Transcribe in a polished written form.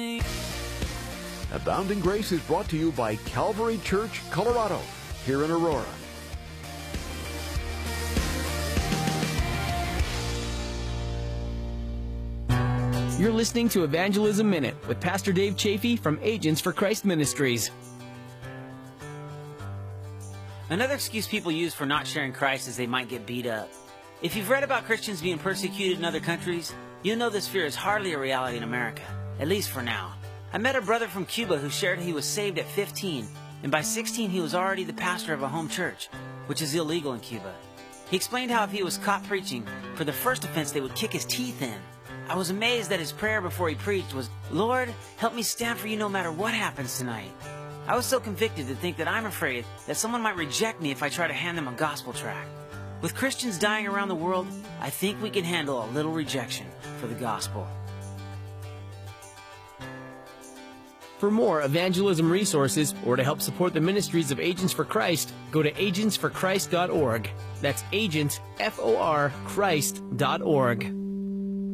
Abounding Grace is brought to you by Calvary Church, Colorado, here in Aurora. You're listening to Evangelism Minute with Pastor Dave Chafee from Agents for Christ Ministries. Another excuse people use for not sharing Christ is they might get beat up. If you've read about Christians being persecuted in other countries, you know this fear is hardly a reality in America, at least for now. I met a brother from Cuba who shared he was saved at 15, and by 16 he was already the pastor of a home church, which is illegal in Cuba. He explained how if he was caught preaching, for the first offense they would kick his teeth in. I was amazed that his prayer before he preached was, "Lord, help me stand for you no matter what happens tonight." I was so convicted to think that I'm afraid that someone might reject me if I try to hand them a gospel tract. With Christians dying around the world, I think we can handle a little rejection for the gospel. For more evangelism resources or to help support the ministries of Agents for Christ, go to agentsforchrist.org. That's agents, F-O-R, Christ.org.